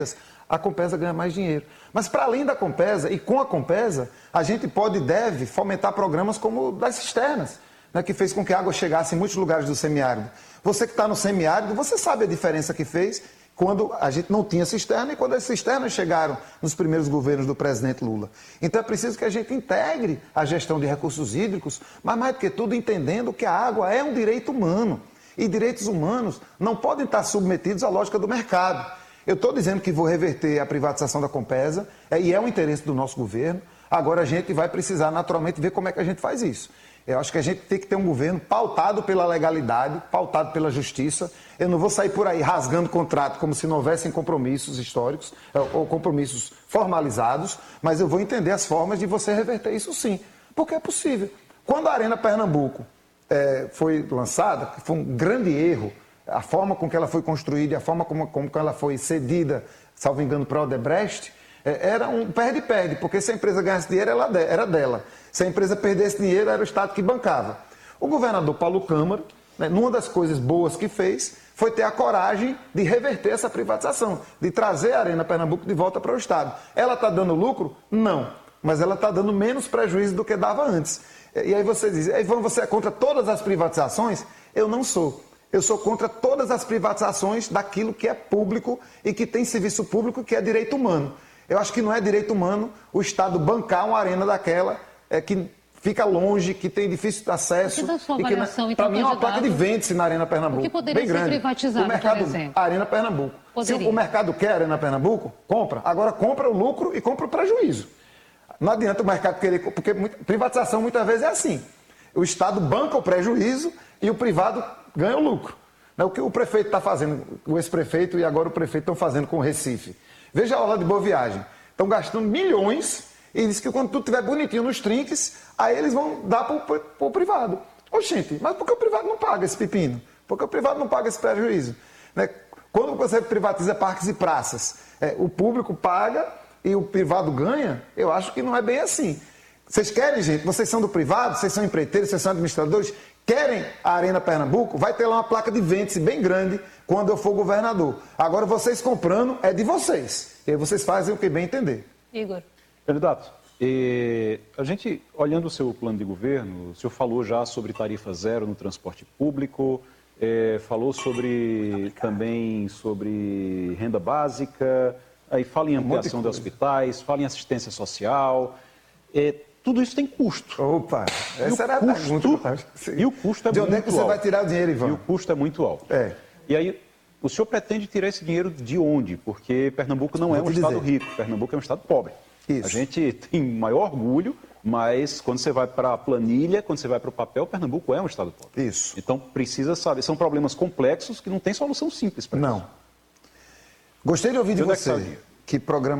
a Compesa ganha mais dinheiro. Mas para além da Compesa, e com a Compesa, a gente pode e deve fomentar programas como o das cisternas, né, que fez com que a água chegasse em muitos lugares do semiárido. Você que está no semiárido, você sabe a diferença que fez quando a gente não tinha cisterna e quando as cisternas chegaram nos primeiros governos do presidente Lula. Então é preciso que a gente integre a gestão de recursos hídricos, mas mais do que tudo entendendo que a água é um direito humano. E direitos humanos não podem estar submetidos à lógica do mercado. Eu estou dizendo que vou reverter a privatização da Compesa, e é o interesse do nosso governo. Agora a gente vai precisar naturalmente ver como é que a gente faz isso. Eu acho que a gente tem que ter um governo pautado pela legalidade, pautado pela justiça. Eu não vou sair por aí rasgando contrato como se não houvessem compromissos históricos ou compromissos formalizados, mas eu vou entender as formas de você reverter isso sim, porque é possível. Quando a Arena Pernambuco foi lançada, foi um grande erro, a forma com que ela foi construída e a forma como ela foi cedida, salvo engano, para a Odebrecht, era um perde-perde, porque se a empresa ganhasse dinheiro, era dela. Se a empresa perdesse dinheiro, era o Estado que bancava. O governador Paulo Câmara, né, numa das coisas boas que fez, foi ter a coragem de reverter essa privatização, de trazer a Arena Pernambuco de volta para o Estado. Ela está dando lucro? Não. Mas ela está dando menos prejuízo do que dava antes. E aí você diz, Ivan, você é contra todas as privatizações? Eu não sou. Eu sou contra todas as privatizações daquilo que é público e que tem serviço público, que é direito humano. Eu acho que não é direito humano o Estado bancar uma arena daquela que fica longe, que tem difícil acesso. Para mim é uma placa de vende-se na Arena Pernambuco. O que poderia ser privatizado, por exemplo? A Arena Pernambuco. Se o mercado quer a Arena Pernambuco, compra. Agora compra o lucro e compra o prejuízo. Não adianta o mercado querer... Porque privatização muitas vezes é assim. O Estado banca o prejuízo e o privado ganha o lucro. O que o prefeito está fazendo, o ex-prefeito e agora o prefeito estão fazendo com o Recife. Veja a orla de Boa Viagem. Estão gastando milhões e diz que quando tudo estiver bonitinho nos trinques, aí eles vão dar para o privado. Oxente, mas por que o privado não paga esse pepino? Por que o privado não paga esse prejuízo? Né? Quando você privatiza parques e praças, o público paga e o privado ganha, eu acho que não é bem assim. Vocês querem, gente? Vocês são do privado, vocês são empreiteiros, vocês são administradores, querem a Arena Pernambuco? Vai ter lá uma placa de vende-se bem grande quando eu for governador. Agora, vocês comprando é de vocês. E aí vocês fazem o que bem entender. Igor. Candidato, a gente, olhando o seu plano de governo, o senhor falou já sobre tarifa zero no transporte público, falou também sobre renda básica, aí fala em ampliação de hospitais, fala em assistência social. Tudo isso tem custo. Opa, essa era a pergunta. E o custo é muito alto. De onde é que você vai tirar o dinheiro, Ivan? E o custo é muito alto. E aí, o senhor pretende tirar esse dinheiro de onde? Porque Pernambuco não é um estado rico, Pernambuco é um estado pobre. Isso. A gente tem maior orgulho, mas quando você vai para a planilha, quando você vai para o papel, Pernambuco é um estado pobre. Isso. Então, precisa saber. São problemas complexos que não tem solução simples para isso. Não. Gostei de ouvir de você que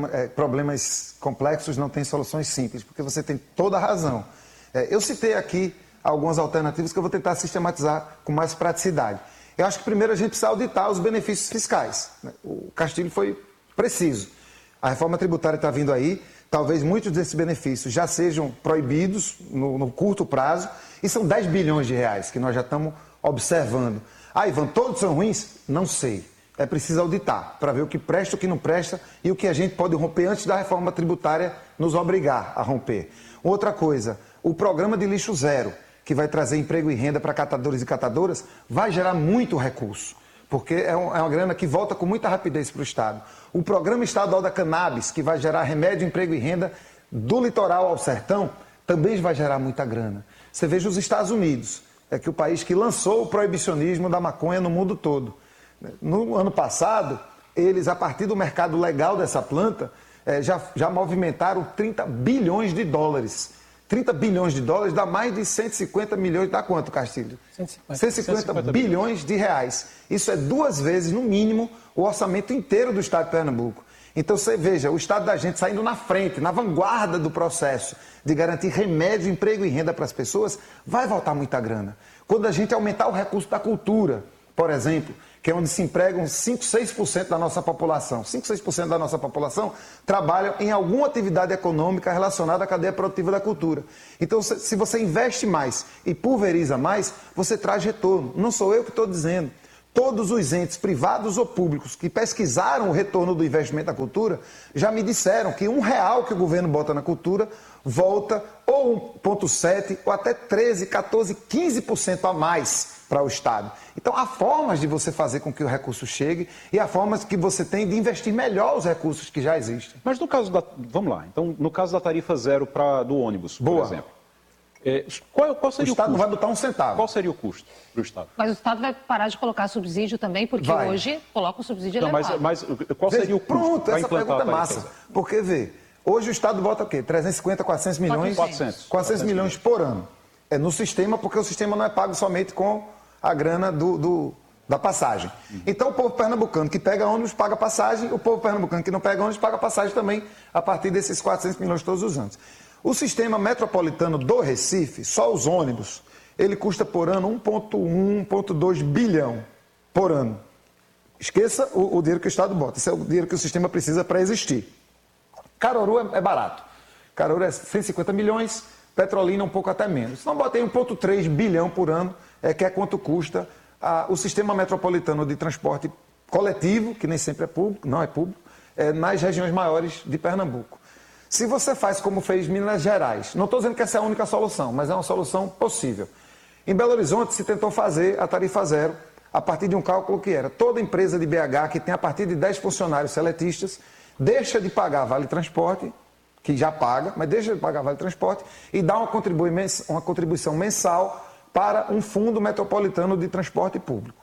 problemas complexos não têm soluções simples, porque você tem toda a razão. Eu citei aqui algumas alternativas que eu vou tentar sistematizar com mais praticidade. Eu acho que primeiro a gente precisa auditar os benefícios fiscais. O Castilho foi preciso. A reforma tributária está vindo aí, talvez muitos desses benefícios já sejam proibidos no curto prazo, e são 10 bilhões de reais que nós já estamos observando. Ivan, todos são ruins? Não sei. É preciso auditar para ver o que presta, o que não presta e o que a gente pode romper antes da reforma tributária nos obrigar a romper. Outra coisa, o programa de lixo zero, que vai trazer emprego e renda para catadores e catadoras, vai gerar muito recurso, porque é uma grana que volta com muita rapidez para o Estado. O programa estadual da cannabis, que vai gerar remédio, emprego e renda do litoral ao sertão, também vai gerar muita grana. Você veja os Estados Unidos, que o país que lançou o proibicionismo da maconha no mundo todo. No ano passado, eles, a partir do mercado legal dessa planta, já movimentaram 30 bilhões de dólares. 30 bilhões de dólares dá mais de 150 milhões, dá quanto, Castilho? 150 bilhões de reais. Isso é 2 vezes, no mínimo, o orçamento inteiro do Estado de Pernambuco. Então, você veja, o Estado da gente saindo na frente, na vanguarda do processo de garantir remédio, emprego e renda para as pessoas, vai voltar muita grana. Quando a gente aumentar o recurso da cultura, por exemplo, que é onde se empregam 5, 6% da nossa população. 5, 6% da nossa população trabalham em alguma atividade econômica relacionada à cadeia produtiva da cultura. Então, se você investe mais e pulveriza mais, você traz retorno. Não sou eu que estou dizendo. Todos os entes, privados ou públicos, que pesquisaram o retorno do investimento na cultura, já me disseram que R$1 que o governo bota na cultura, volta ou 1,7% ou até 13%, 14%, 15% a mais para o Estado. Então, há formas de você fazer com que o recurso chegue e há formas que você tem de investir melhor os recursos que já existem. Mas no caso da... Vamos lá. Então, no caso da tarifa zero do ônibus, por exemplo. Qual seria o Estado custo? não vai botar um centavo. Qual seria o custo para o Estado? Mas o Estado vai parar de colocar subsídio também, porque hoje coloca um subsídio elevado. Mas qual seria o custo? Pronto, essa pergunta é massa. Porque, hoje o Estado bota o quê? 350, 400 milhões? 400 milhões por ano. É no sistema, porque o sistema não é pago somente com a grana da passagem. Então, o povo pernambucano que pega ônibus paga passagem, o povo pernambucano que não pega ônibus paga passagem também a partir desses 400 milhões todos os anos. O sistema metropolitano do Recife, só os ônibus, ele custa por ano 1,1, 1,2 bilhão por ano. Esqueça o dinheiro que o Estado bota, esse é o dinheiro que o sistema precisa para existir. Caruaru é barato. Caruaru é 150 milhões, Petrolina um pouco até menos. Então, botei 1,3 bilhão por ano, que é quanto custa o sistema metropolitano de transporte coletivo, que nem sempre é público, não é público, nas regiões maiores de Pernambuco. Se você faz como fez Minas Gerais, não estou dizendo que essa é a única solução, mas é uma solução possível. Em Belo Horizonte se tentou fazer a tarifa zero a partir de um cálculo que era: toda empresa de BH que tem a partir de 10 funcionários seletistas deixa de pagar vale transporte, que já paga, mas deixa de pagar vale transporte e dá uma contribuição mensal para um fundo metropolitano de transporte público.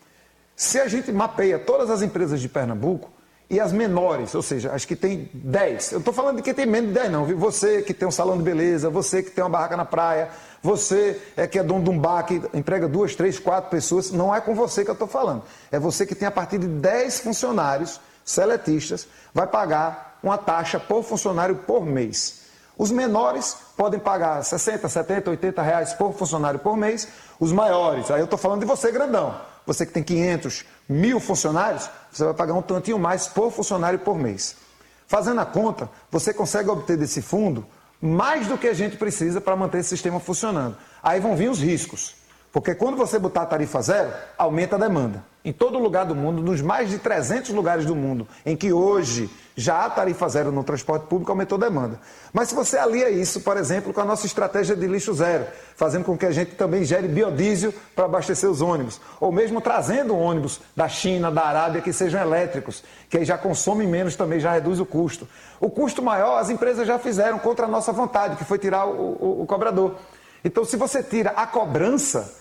Se a gente mapeia todas as empresas de Pernambuco, e as menores, ou seja, as que tem 10. Eu estou falando de quem tem menos de 10 não, viu? Você que tem um salão de beleza, você que tem uma barraca na praia, você que é dono de um bar que emprega 2, 3, 4 pessoas, não é com você que eu estou falando. É você que tem a partir de 10 funcionários seletistas, vai pagar uma taxa por funcionário por mês. Os menores podem pagar 60, 70, 80 reais por funcionário por mês. Os maiores, aí eu estou falando de você grandão. Você que tem 500, 1.000 funcionários, você vai pagar um tantinho mais por funcionário por mês. Fazendo a conta, você consegue obter desse fundo mais do que a gente precisa para manter esse sistema funcionando. Aí vão vir os riscos, porque quando você botar a tarifa zero, aumenta a demanda. Em todo lugar do mundo, nos mais de 300 lugares do mundo, em que hoje já há tarifa zero no transporte público, aumentou a demanda. Mas se você alia isso, por exemplo, com a nossa estratégia de lixo zero, fazendo com que a gente também gere biodiesel para abastecer os ônibus, ou mesmo trazendo ônibus da China, da Arábia, que sejam elétricos, que aí já consomem menos também, já reduz o custo. O custo maior, as empresas já fizeram contra a nossa vontade, que foi tirar o cobrador. Então, se você tira a cobrança,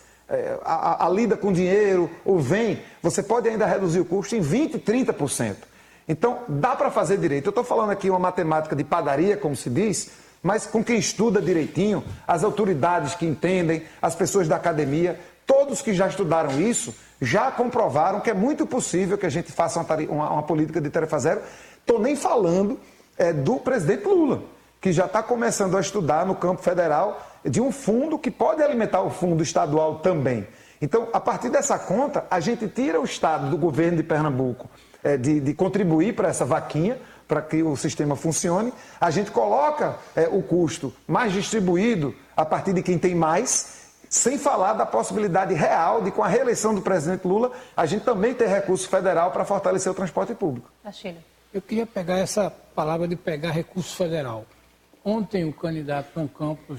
a lida com dinheiro, o vem, você pode ainda reduzir o custo em 20%, 30%. Então, dá para fazer direito. Eu estou falando aqui uma matemática de padaria, como se diz, mas com quem estuda direitinho, as autoridades que entendem, as pessoas da academia, todos que já estudaram isso, já comprovaram que é muito possível que a gente faça uma política de tarifa zero. Estou nem falando do presidente Lula, que já está começando a estudar no campo federal de um fundo que pode alimentar o fundo estadual também. Então, a partir dessa conta, a gente tira o Estado do governo de Pernambuco de contribuir para essa vaquinha, para que o sistema funcione. A gente coloca o custo mais distribuído a partir de quem tem mais, sem falar da possibilidade real de, com a reeleição do presidente Lula, a gente também ter recurso federal para fortalecer o transporte público. Eu queria pegar essa palavra de pegar recurso federal. Ontem o candidato João Campos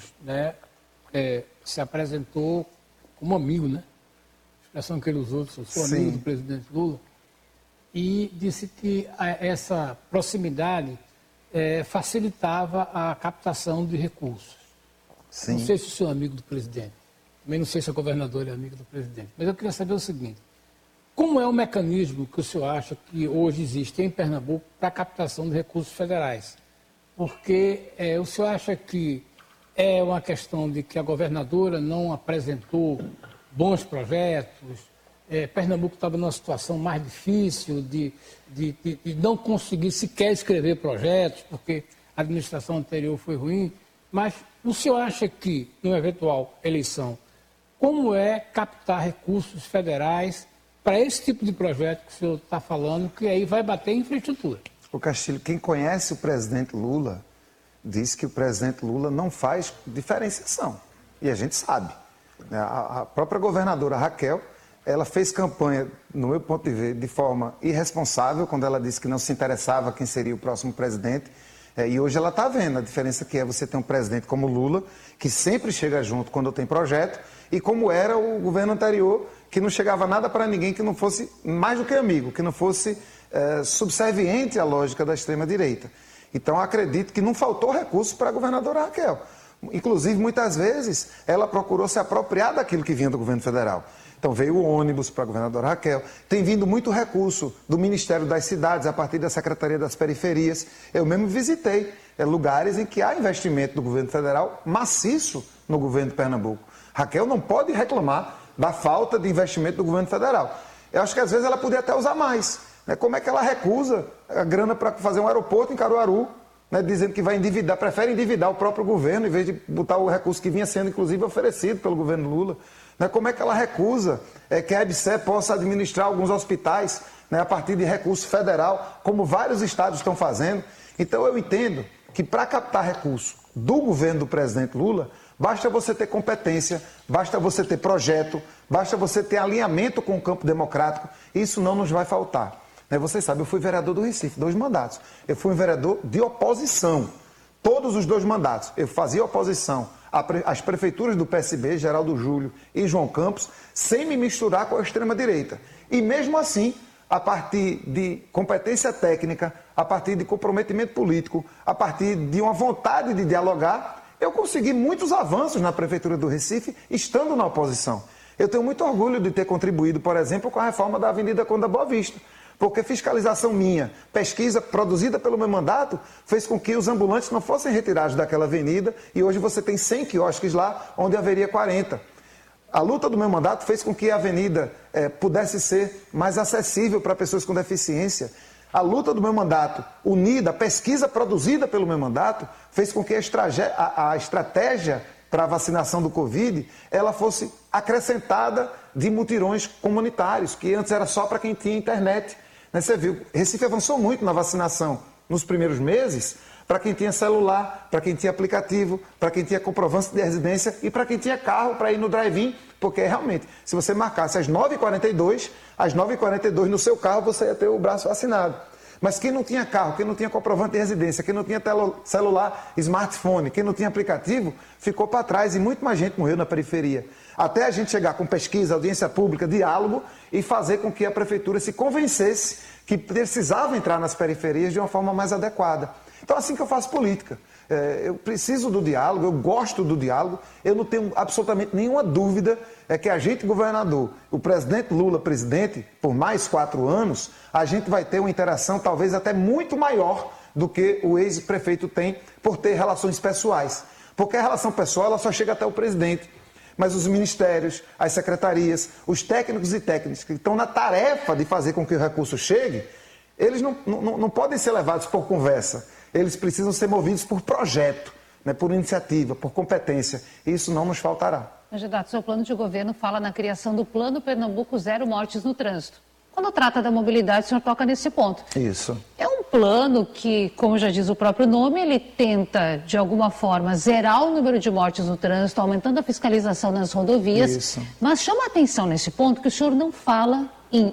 se apresentou como amigo, né? A expressão que ele usou, sou amigo do presidente Lula, e disse que essa proximidade facilitava a captação de recursos. Sim. Não sei se o senhor é amigo do presidente, também não sei se o governador é amigo do presidente, mas eu queria saber o seguinte: como é o mecanismo que o senhor acha que hoje existe em Pernambuco para a captação de recursos federais? Porque o senhor acha que é uma questão de que a governadora não apresentou bons projetos, Pernambuco estava numa situação mais difícil de não conseguir sequer escrever projetos, porque a administração anterior foi ruim, mas o senhor acha que, numa eventual eleição, como é captar recursos federais para esse tipo de projeto que o senhor está falando, que aí vai bater em infraestrutura? O Castilho, quem conhece o presidente Lula, diz que o presidente Lula não faz diferenciação. E a gente sabe. A própria governadora Raquel ela fez campanha, no meu ponto de vista, de forma irresponsável, quando ela disse que não se interessava quem seria o próximo presidente. E hoje ela está vendo a diferença que é você ter um presidente como Lula, que sempre chega junto quando tem projeto, e como era o governo anterior, que não chegava nada para ninguém que não fosse mais do que amigo, que não fosse subserviente à lógica da extrema-direita. Então, acredito que não faltou recurso para a governadora Raquel. Inclusive, muitas vezes, ela procurou se apropriar daquilo que vinha do governo federal. Então, veio o ônibus para a governadora Raquel. Tem vindo muito recurso do Ministério das Cidades, a partir da Secretaria das Periferias. Eu mesmo visitei lugares em que há investimento do governo federal maciço no governo de Pernambuco. Raquel não pode reclamar da falta de investimento do governo federal. Eu acho que, às vezes, ela podia até usar mais. Como é que ela recusa a grana para fazer um aeroporto em Caruaru, dizendo que vai endividar, prefere endividar o próprio governo, em vez de botar o recurso que vinha sendo, inclusive, oferecido pelo governo Lula. Como é que ela recusa que a EBSER possa administrar alguns hospitais a partir de recurso federal, como vários estados estão fazendo? Então, eu entendo que para captar recurso do governo do presidente Lula, basta você ter competência, basta você ter projeto, basta você ter alinhamento com o campo democrático, isso não nos vai faltar. Vocês sabem, eu fui vereador do Recife, 2 mandatos. Eu fui um vereador de oposição, todos os 2 mandatos. Eu fazia oposição às prefeituras do PSB, Geraldo Júlio e João Campos, sem me misturar com a extrema-direita. E mesmo assim, a partir de competência técnica, a partir de comprometimento político, a partir de uma vontade de dialogar, eu consegui muitos avanços na Prefeitura do Recife, estando na oposição. Eu tenho muito orgulho de ter contribuído, por exemplo, com a reforma da Avenida Conde da Boa Vista, porque fiscalização minha, pesquisa produzida pelo meu mandato, fez com que os ambulantes não fossem retirados daquela avenida e hoje você tem 100 quiosques lá, onde haveria 40. A luta do meu mandato fez com que a avenida pudesse ser mais acessível para pessoas com deficiência. A luta do meu mandato, unida, a pesquisa produzida pelo meu mandato, fez com que a estratégia para a vacinação do Covid, ela fosse acrescentada de mutirões comunitários, que antes era só para quem tinha internet. Você viu, Recife avançou muito na vacinação nos primeiros meses, para quem tinha celular, para quem tinha aplicativo, para quem tinha comprovante de residência e para quem tinha carro para ir no drive-in, porque realmente, se você marcasse às 9h42, às 9h42 no seu carro você ia ter o braço vacinado. Mas quem não tinha carro, quem não tinha comprovante de residência, quem não tinha celular, smartphone, quem não tinha aplicativo, ficou para trás e muito mais gente morreu na periferia. Até a gente chegar com pesquisa, audiência pública, diálogo e fazer com que a prefeitura se convencesse que precisava entrar nas periferias de uma forma mais adequada. Então, assim que eu faço política. Eu preciso do diálogo, eu gosto do diálogo, eu não tenho absolutamente nenhuma dúvida que a gente, governador, o presidente Lula, presidente, por mais 4 anos, a gente vai ter uma interação talvez até muito maior do que o ex-prefeito tem por ter relações pessoais. Porque a relação pessoal ela só chega até o presidente. Mas os ministérios, as secretarias, os técnicos e técnicas que estão na tarefa de fazer com que o recurso chegue, eles não podem ser levados por conversa. Eles precisam ser movidos por projeto, por iniciativa, por competência. E isso não nos faltará. Candidato, seu plano de governo fala na criação do Plano Pernambuco Zero Mortes no Trânsito. Quando trata da mobilidade, o senhor toca nesse ponto. Isso. É um plano que, como já diz o próprio nome, ele tenta, de alguma forma, zerar o número de mortes no trânsito, aumentando a fiscalização nas rodovias. Isso. Mas chama a atenção nesse ponto que o senhor não fala em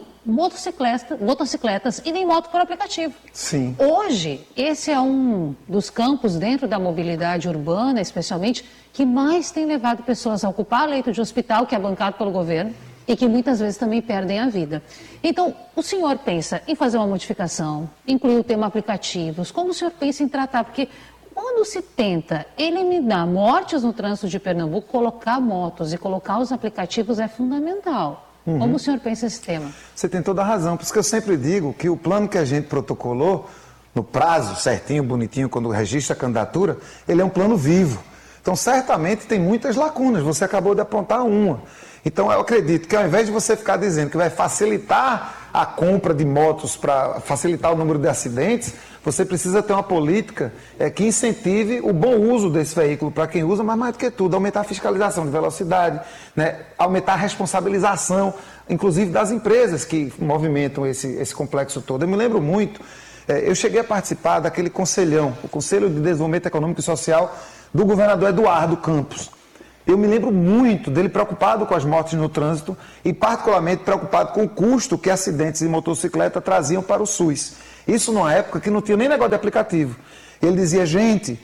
motocicletas e nem moto por aplicativo. Sim. Hoje, esse é um dos campos dentro da mobilidade urbana, especialmente, que mais tem levado pessoas a ocupar leito de hospital, que é bancado pelo governo, e que muitas vezes também perdem a vida. Então, o senhor pensa em fazer uma modificação, incluir o tema aplicativos? Como o senhor pensa em tratar? Porque quando se tenta eliminar mortes no trânsito de Pernambuco, colocar motos e colocar os aplicativos é fundamental. Como o senhor pensa esse tema? Você tem toda a razão. Por isso que eu sempre digo que o plano que a gente protocolou, no prazo certinho, bonitinho, quando registra a candidatura, ele é um plano vivo. Então, certamente tem muitas lacunas. Você acabou de apontar uma. Então, eu acredito que ao invés de você ficar dizendo que vai facilitar a compra de motos para facilitar o número de acidentes, você precisa ter uma política que incentive o bom uso desse veículo para quem usa, mas mais do que tudo, aumentar a fiscalização de velocidade, aumentar a responsabilização, inclusive das empresas que movimentam esse complexo todo. Eu me lembro muito, eu cheguei a participar daquele conselhão, o Conselho de Desenvolvimento Econômico e Social do governador Eduardo Campos. Eu me lembro muito dele preocupado com as mortes no trânsito e particularmente preocupado com o custo que acidentes de motocicleta traziam para o SUS. Isso numa época que não tinha nem negócio de aplicativo. Ele dizia, gente,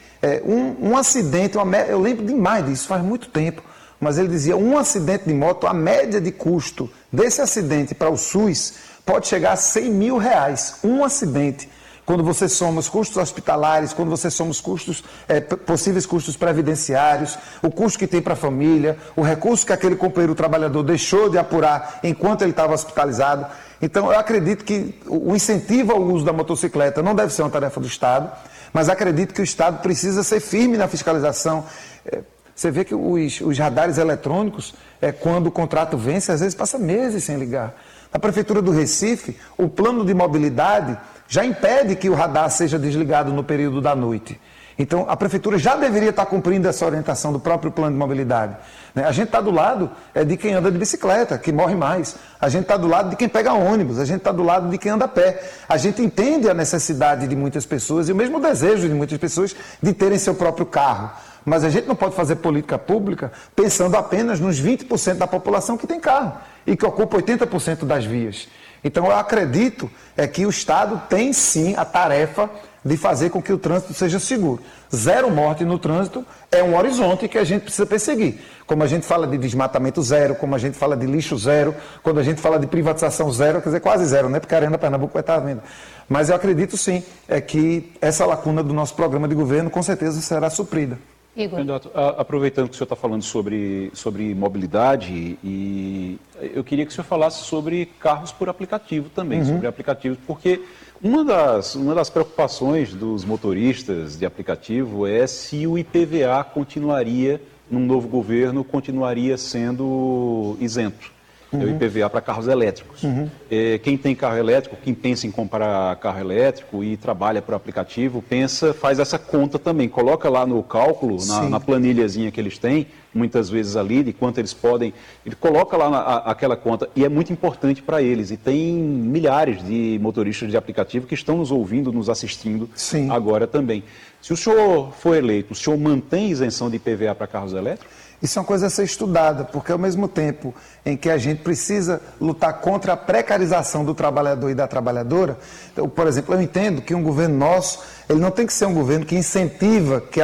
um acidente, eu lembro demais disso, faz muito tempo, mas ele dizia, um acidente de moto, a média de custo desse acidente para o SUS pode chegar a R$100 mil, um acidente. Quando você soma os custos hospitalares, quando você soma os custos, possíveis custos previdenciários, o custo que tem para a família, o recurso que aquele companheiro trabalhador deixou de apurar enquanto ele estava hospitalizado. Então, eu acredito que o incentivo ao uso da motocicleta não deve ser uma tarefa do Estado, mas acredito que o Estado precisa ser firme na fiscalização. Você vê que os radares eletrônicos, quando o contrato vence, às vezes passa meses sem ligar. Na Prefeitura do Recife, o plano de mobilidade já impede que o radar seja desligado no período da noite. Então, a Prefeitura já deveria estar cumprindo essa orientação do próprio plano de mobilidade. A gente está do lado de quem anda de bicicleta, que morre mais. A gente está do lado de quem pega ônibus. A gente está do lado de quem anda a pé. A gente entende a necessidade de muitas pessoas e o mesmo desejo de muitas pessoas de terem seu próprio carro. Mas a gente não pode fazer política pública pensando apenas nos 20% da população que tem carro e que ocupa 80% das vias. Então, eu acredito que o Estado tem, sim, a tarefa de fazer com que o trânsito seja seguro. Zero morte no trânsito é um horizonte que a gente precisa perseguir. Como a gente fala de desmatamento zero, como a gente fala de lixo zero, quando a gente fala de privatização zero, quer dizer, quase zero, né? Porque a Arena Pernambuco vai estar à venda. Mas eu acredito, sim, que essa lacuna do nosso programa de governo, com certeza, será suprida. Igor. Candidato, aproveitando que o senhor está falando sobre mobilidade, e eu queria que o senhor falasse sobre carros por aplicativo também, sobre aplicativos, porque uma das preocupações dos motoristas de aplicativo é se o IPVA continuaria, num novo governo, continuaria sendo isento. É o IPVA para carros elétricos. Quem tem carro elétrico, quem pensa em comprar carro elétrico e trabalha por aplicativo, faz essa conta também, coloca lá no cálculo, na planilhazinha que eles têm, muitas vezes ali, de quanto eles podem, ele coloca lá aquela conta e é muito importante para eles. E tem milhares de motoristas de aplicativo que estão nos ouvindo, nos assistindo agora também. Se o senhor for eleito, o senhor mantém isenção de IPVA para carros elétricos? Isso é uma coisa a ser estudada, porque ao mesmo tempo em que a gente precisa lutar contra a precarização do trabalhador e da trabalhadora, por exemplo, eu entendo que um governo nosso, ele não tem que ser um governo que incentiva que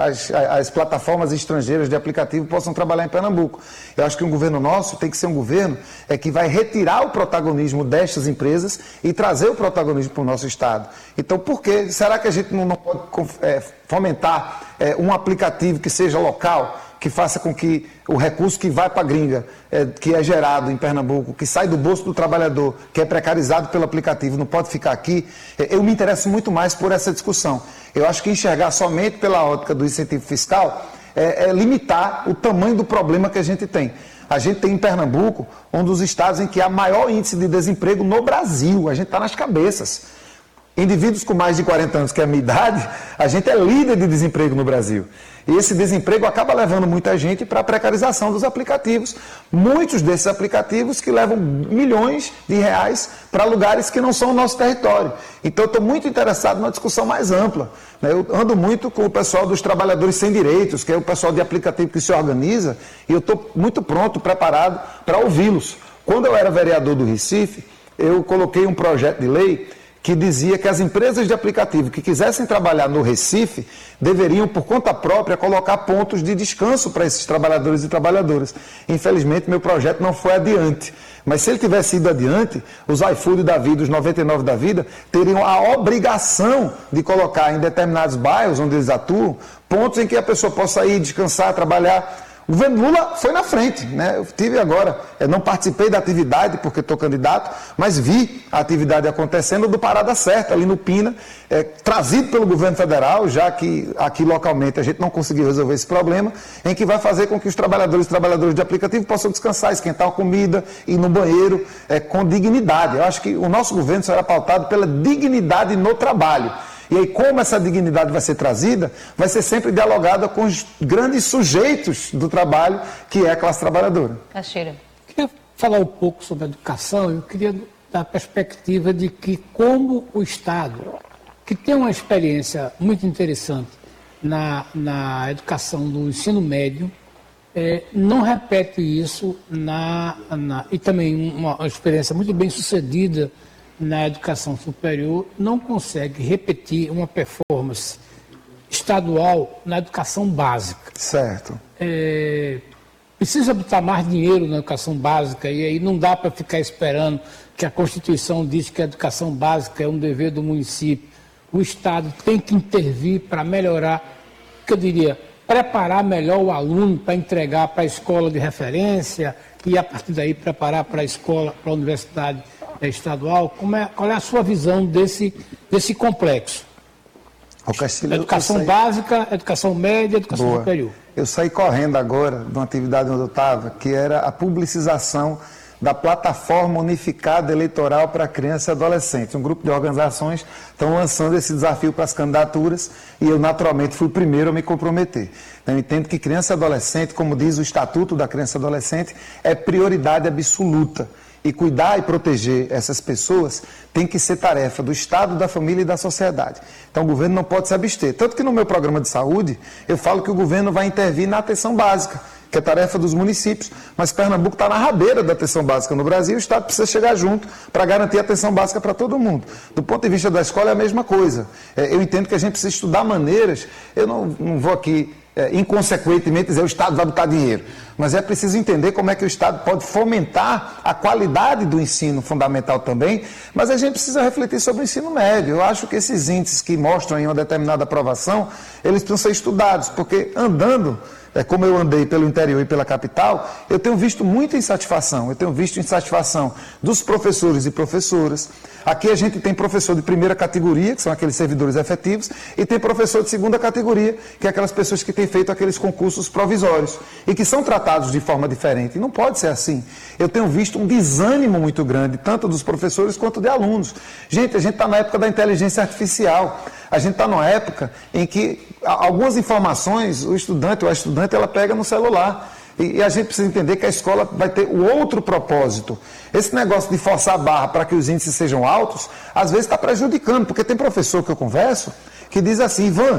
as plataformas estrangeiras de aplicativo possam trabalhar em Pernambuco. Eu acho que um governo nosso tem que ser um governo que vai retirar o protagonismo destas empresas e trazer o protagonismo para o nosso Estado. Então, por que? Será que a gente não pode fomentar um aplicativo que seja local, que faça com que o recurso que vai para a gringa, que é gerado em Pernambuco, que sai do bolso do trabalhador, que é precarizado pelo aplicativo, não pode ficar aqui? Eu me interesso muito mais por essa discussão. Eu acho que enxergar somente pela ótica do incentivo fiscal é limitar o tamanho do problema que a gente tem. A gente tem em Pernambuco um dos estados em que há maior índice de desemprego no Brasil. A gente está nas cabeças. Indivíduos com mais de 40 anos, que é a minha idade, a gente é líder de desemprego no Brasil. E esse desemprego acaba levando muita gente para a precarização dos aplicativos. Muitos desses aplicativos que levam milhões de reais para lugares que não são o nosso território. Então, eu estou muito interessado numa discussão mais ampla. Eu ando muito com o pessoal dos trabalhadores sem direitos, que é o pessoal de aplicativo que se organiza, e eu estou muito pronto, preparado para ouvi-los. Quando eu era vereador do Recife, eu coloquei um projeto de lei que dizia que as empresas de aplicativo que quisessem trabalhar no Recife deveriam, por conta própria, colocar pontos de descanso para esses trabalhadores e trabalhadoras. Infelizmente, meu projeto não foi adiante. Mas se ele tivesse ido adiante, os iFood da vida, os 99 da vida, teriam a obrigação de colocar em determinados bairros onde eles atuam, pontos em que a pessoa possa ir descansar, trabalhar. O governo Lula foi na frente, né? Eu tive agora, não participei da atividade porque estou candidato, mas vi a atividade acontecendo do Parada Certa, ali no Pina, trazido pelo governo federal, já que aqui localmente a gente não conseguiu resolver esse problema, em que vai fazer com que os trabalhadores de aplicativo possam descansar, esquentar a comida, ir no banheiro com dignidade. Eu acho que o nosso governo será pautado pela dignidade no trabalho. E aí, como essa dignidade vai ser trazida, vai ser sempre dialogada com os grandes sujeitos do trabalho, que é a classe trabalhadora. Caixeira. Queria falar um pouco sobre a educação. Eu queria dar a perspectiva de que como o Estado, que tem uma experiência muito interessante na educação do ensino médio, não repete isso e também uma experiência muito bem sucedida na educação superior, não consegue repetir uma performance estadual na educação básica. Certo. Precisa botar mais dinheiro na educação básica e aí não dá para ficar esperando que a Constituição diz que a educação básica é um dever do município. O Estado tem que intervir para melhorar, que eu diria, preparar melhor o aluno para entregar para a escola de referência e a partir daí preparar para a escola, para a universidade estadual. Qual é a sua visão desse complexo? Educação básica, educação média, educação superior. Eu saí correndo agora de uma atividade onde eu estava, que era a publicização da Plataforma Unificada Eleitoral para Criança e Adolescente. Um grupo de organizações estão lançando esse desafio para as candidaturas e eu, naturalmente, fui o primeiro a me comprometer. Então, eu entendo que criança e adolescente, como diz o Estatuto da Criança e Adolescente, é prioridade absoluta. E cuidar e proteger essas pessoas tem que ser tarefa do Estado, da família e da sociedade. Então o governo não pode se abster. Tanto que no meu programa de saúde, eu falo que o governo vai intervir na atenção básica, que é tarefa dos municípios. Mas Pernambuco está na rabeira da atenção básica no Brasil e o Estado precisa chegar junto para garantir a atenção básica para todo mundo. Do ponto de vista da escola é a mesma coisa. Eu entendo que a gente precisa estudar maneiras, eu não vou aqui inconsequentemente dizer o Estado vai botar dinheiro, mas é preciso entender como é que o Estado pode fomentar a qualidade do ensino fundamental também, mas a gente precisa refletir sobre o ensino médio. Eu acho que esses índices que mostram em uma determinada aprovação, eles precisam ser estudados, porque andando, como eu andei pelo interior e pela capital, eu tenho visto muita insatisfação. Eu tenho visto insatisfação dos professores e professoras. Aqui a gente tem professor de primeira categoria, que são aqueles servidores efetivos, e tem professor de segunda categoria, que é aquelas pessoas que têm feito aqueles concursos provisórios e que são tratados de forma diferente. E não pode ser assim. Eu tenho visto um desânimo muito grande, tanto dos professores quanto de alunos. Gente, a gente está na época da inteligência artificial. A gente está numa época em que algumas informações, o estudante ou a estudante, ela pega no celular. E a gente precisa entender que a escola vai ter o outro propósito. Esse negócio de forçar a barra para que os índices sejam altos, às vezes está prejudicando, porque tem professor que eu converso que diz assim: Ivan,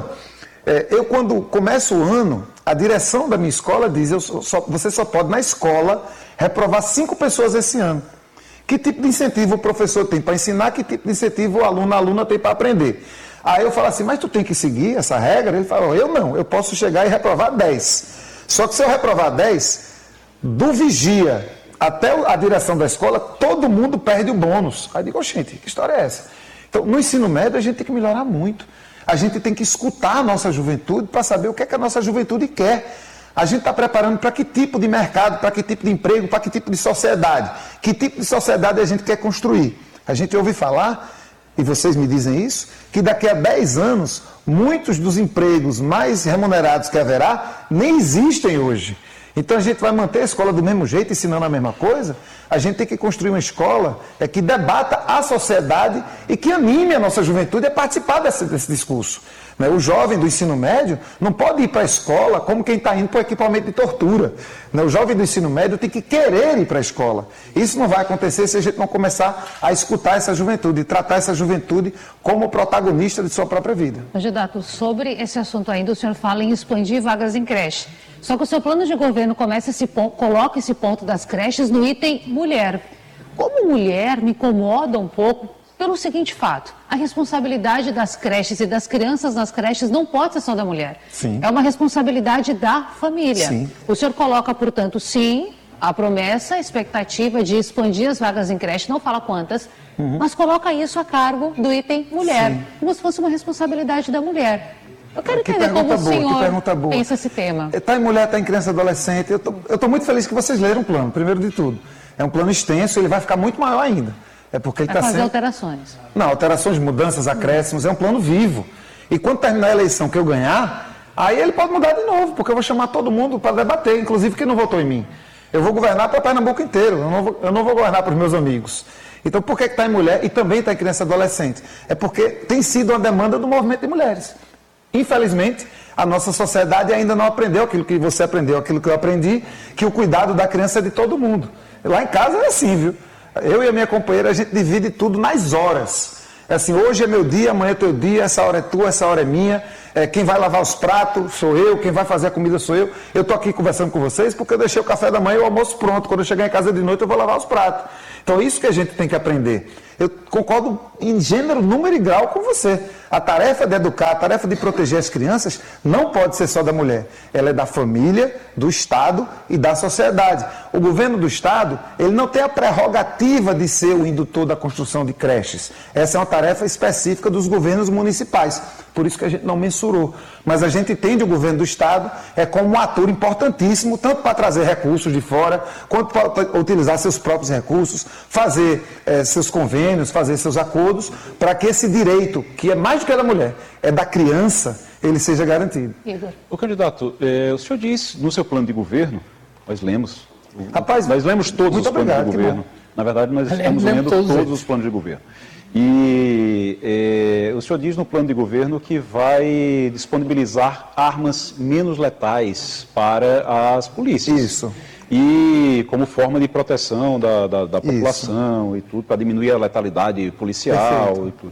eu quando começo o ano, a direção da minha escola diz, você só pode na escola reprovar 5 pessoas esse ano. Que tipo de incentivo o professor tem para ensinar, que tipo de incentivo o aluno, a aluna tem para aprender? Aí eu falo assim, mas tu tem que seguir essa regra? Ele fala, eu não, eu posso chegar e reprovar 10. Só que se eu reprovar 10, do vigia até a direção da escola, todo mundo perde o bônus. Aí eu digo, gente, que história é essa? Então, no ensino médio, a gente tem que melhorar muito. A gente tem que escutar a nossa juventude para saber o que é que a nossa juventude quer. A gente está preparando para que tipo de mercado, para que tipo de emprego, para que tipo de sociedade. Que tipo de sociedade a gente quer construir? A gente ouve falar, e vocês me dizem isso, que daqui a 10 anos, muitos dos empregos mais remunerados que haverá nem existem hoje. Então a gente vai manter a escola do mesmo jeito, ensinando a mesma coisa? A gente tem que construir uma escola que debata a sociedade e que anime a nossa juventude a participar desse discurso. O jovem do ensino médio não pode ir para a escola como quem está indo para o equipamento de tortura. O jovem do ensino médio tem que querer ir para a escola. Isso não vai acontecer se a gente não começar a escutar essa juventude e tratar essa juventude como protagonista de sua própria vida. Candidato, sobre esse assunto ainda, o senhor fala em expandir vagas em creche. Só que o seu plano de governo coloca esse ponto das creches no item mulher. Como mulher, me incomoda um pouco pelo seguinte fato: a responsabilidade das creches e das crianças nas creches não pode ser só da mulher. Sim. É uma responsabilidade da família. Sim. O senhor coloca, portanto, sim, a promessa, a expectativa de expandir as vagas em creche, não fala quantas, mas coloca isso a cargo do item mulher, Sim. como se fosse uma responsabilidade da mulher. Eu quero Que entender como o senhor boa. pensa esse tema. Está em mulher, está em criança e adolescente. Eu estou muito feliz que vocês leram o plano, primeiro de tudo. É um plano extenso, ele vai ficar muito maior ainda. É porque ele Vai está fazer sendo... alterações. Não, alterações, mudanças, acréscimos, é um plano vivo. E quando terminar a eleição que eu ganhar, aí ele pode mudar de novo, porque eu vou chamar todo mundo para debater, inclusive quem não votou em mim. Eu vou governar para Pernambuco inteiro, eu não vou governar para os meus amigos. Então, por que está em mulher e também está em criança e adolescente? É porque tem sido uma demanda do movimento de mulheres. Infelizmente, a nossa sociedade ainda não aprendeu aquilo que você aprendeu, aquilo que eu aprendi, que o cuidado da criança é de todo mundo. Lá em casa é assim, viu? Eu e a minha companheira, a gente divide tudo nas horas. É assim, hoje é meu dia, amanhã é teu dia, essa hora é tua, essa hora é minha. quem vai lavar os pratos sou eu, quem vai fazer a comida sou eu. Eu estou aqui conversando com vocês porque eu deixei o café da manhã e o almoço pronto. Quando eu chegar em casa de noite eu vou lavar os pratos. Então é isso que a gente tem que aprender. Eu concordo em gênero, número e grau com você. A tarefa de educar, a tarefa de proteger as crianças não pode ser só da mulher. Ela é da família, do Estado e da sociedade. O governo do Estado, ele não tem a prerrogativa de ser o indutor da construção de creches. Essa é uma tarefa específica dos governos municipais. Por isso que a gente não mensurou. Mas a gente entende o governo do Estado como um ator importantíssimo, tanto para trazer recursos de fora, quanto para utilizar seus próprios recursos, fazer seus convênios, fazer seus acordos, para que esse direito, que é mais do que é da mulher, é da criança, ele seja garantido. O candidato, o senhor diz no seu plano de governo, nós lemos, Rapaz, nós lemos todos os planos de governo. Na verdade, nós estamos lendo todos os planos de governo. E o senhor diz no plano de governo que vai disponibilizar armas menos letais para as polícias. Isso. E como forma de proteção da população e tudo, para diminuir a letalidade policial. Perfeito. E tudo.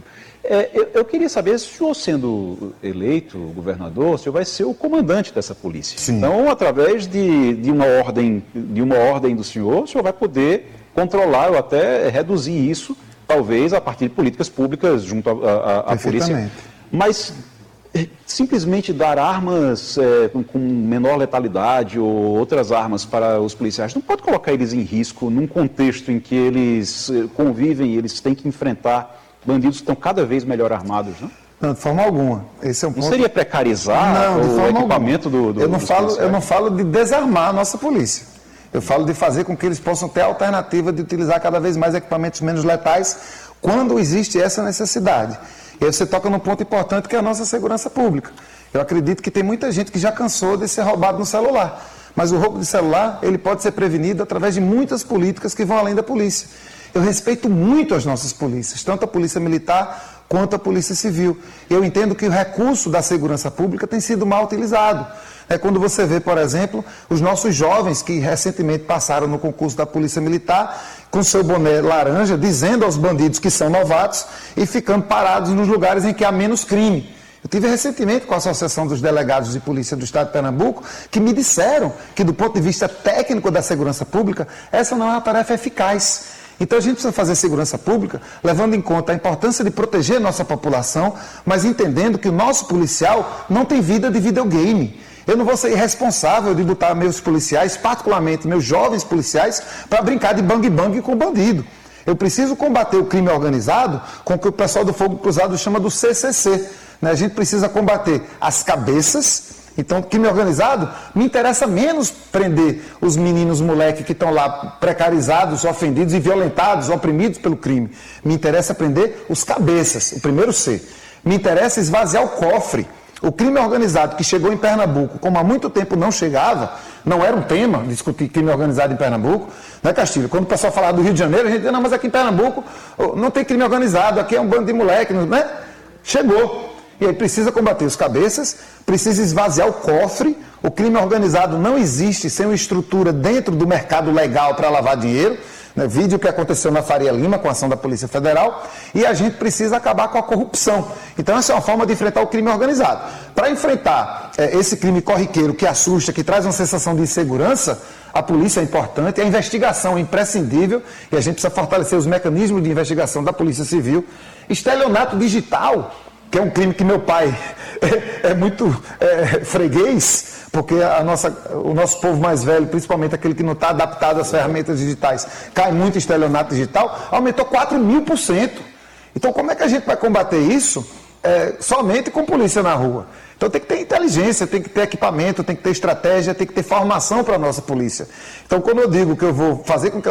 Eu queria saber se o senhor, sendo eleito governador, o senhor vai ser o comandante dessa polícia. Sim. Então, através de uma ordem do senhor, o senhor vai poder controlar ou até reduzir isso, talvez a partir de políticas públicas junto à polícia. Mas simplesmente dar armas com menor letalidade ou outras armas para os policiais não pode colocar eles em risco num contexto em que eles convivem e eles têm que enfrentar bandidos que estão cada vez melhor armados, não? Não, de forma alguma. Esse é um ponto... Não seria precarizar o equipamento do eu não falo de desarmar a nossa polícia. Eu falo de fazer com que eles possam ter a alternativa de utilizar cada vez mais equipamentos menos letais quando existe essa necessidade. E aí você toca num ponto importante que é a nossa segurança pública. Eu acredito que tem muita gente que já cansou de ser roubado no celular. Mas o roubo de celular, ele pode ser prevenido através de muitas políticas que vão além da polícia. Eu respeito muito as nossas polícias, tanto a polícia militar quanto a polícia civil. Eu entendo que o recurso da segurança pública tem sido mal utilizado. É quando você vê, por exemplo, os nossos jovens que recentemente passaram no concurso da Polícia Militar, com seu boné laranja, dizendo aos bandidos que são novatos e ficando parados nos lugares em que há menos crime. Eu tive recentemente com a Associação dos Delegados de Polícia do Estado de Pernambuco, que me disseram que, do ponto de vista técnico da segurança pública, essa não é uma tarefa eficaz. Então a gente precisa fazer segurança pública levando em conta a importância de proteger a nossa população, mas entendendo que o nosso policial não tem vida de videogame. Eu não vou ser irresponsável de botar meus policiais, particularmente meus jovens policiais, para brincar de bang-bang com o bandido. Eu preciso combater o crime organizado com o que o pessoal do Fogo Cruzado chama do CCC. A gente precisa combater as cabeças. Então, crime organizado, me interessa menos prender os meninos moleques que estão lá precarizados, ofendidos e violentados, oprimidos pelo crime. Me interessa prender os cabeças, o primeiro C. Me interessa esvaziar o cofre. O crime organizado que chegou em Pernambuco, como há muito tempo não chegava, não era um tema discutir crime organizado em Pernambuco, né, Castilho? Quando o pessoal falava do Rio de Janeiro, a gente dizia, não, mas aqui em Pernambuco não tem crime organizado, aqui é um bando de moleque, né? Chegou. E aí precisa combater os cabeças, precisa esvaziar o cofre. O crime organizado não existe sem uma estrutura dentro do mercado legal para lavar dinheiro. Né? Vídeo que aconteceu na Faria Lima com a ação da Polícia Federal. E a gente precisa acabar com a corrupção. Então essa é uma forma de enfrentar o crime organizado. Para enfrentar esse crime corriqueiro que assusta, que traz uma sensação de insegurança, a polícia é importante, a investigação é imprescindível e a gente precisa fortalecer os mecanismos de investigação da Polícia Civil. Estelionato digital, que é um crime que meu pai é muito freguês, porque o nosso povo mais velho, principalmente aquele que não está adaptado às ferramentas digitais, cai muito em estelionato digital, aumentou 4.000%. Então, como é que a gente vai combater isso? Somente com polícia na rua. Então tem que ter inteligência, tem que ter equipamento, tem que ter estratégia, tem que ter formação para a nossa polícia. Então quando eu digo que eu vou fazer com que a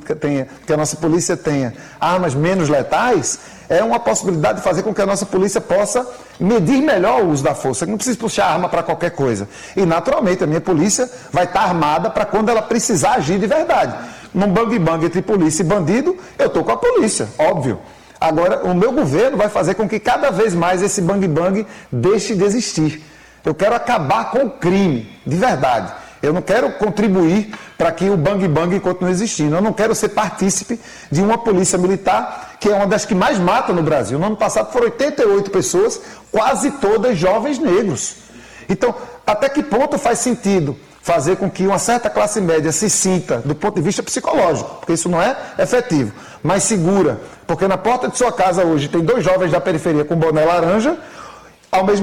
nossa polícia tenha armas menos letais, é uma possibilidade de fazer com que a nossa polícia possa medir melhor o uso da força. Não precisa puxar arma para qualquer coisa. E naturalmente a minha polícia vai estar armada para quando ela precisar agir de verdade. Num bang-bang entre polícia e bandido, eu estou com a polícia, óbvio. Agora, o meu governo vai fazer com que cada vez mais esse bang-bang deixe de existir. Eu quero acabar com o crime, de verdade. Eu não quero contribuir para que o bang-bang continue existindo. Eu não quero ser partícipe de uma polícia militar, que é uma das que mais mata no Brasil. No ano passado foram 88 pessoas, quase todas jovens negros. Então, até que ponto faz sentido fazer com que uma certa classe média se sinta, do ponto de vista psicológico, porque isso não é efetivo, mas segura, porque na porta de sua casa hoje tem 2 jovens da periferia com boné laranja, ao mesmo